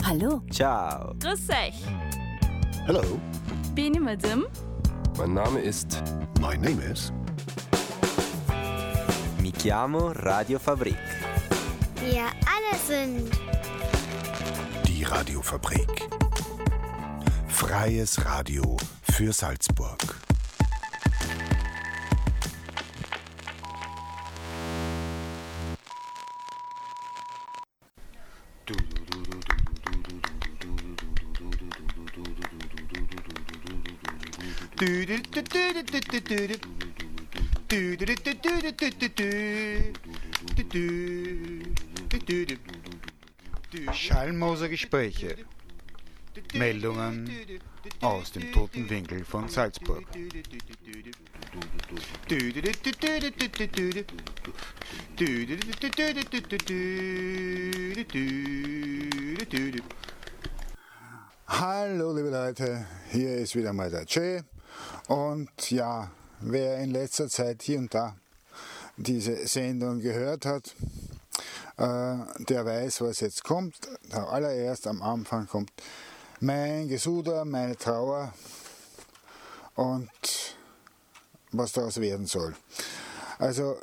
Hallo. Ciao. Grüß euch. Hello. Bin ich Madame? Mein Name ist... My name is... Mi chiamo Radio Fabrik. Wir alle sind Die Radiofabrik. Freies Radio für Salzburg. Schallmoser Gespräche. Meldungen aus dem toten Winkel von Salzburg. Hallo liebe Leute, hier ist wieder mal der Jay und ja, wer in letzter Zeit hier und da diese Sendung gehört hat, der weiß, was jetzt kommt. Allererst am Anfang kommt mein Gesuder, meine Trauer und was daraus werden soll. Also